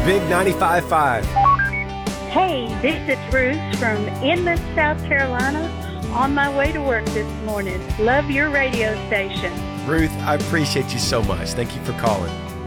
Big 95.5. Hey, this is Ruth from Inman, South Carolina, on my way to work this morning. Love your radio station. Ruth, I appreciate you so much. Thank you for calling.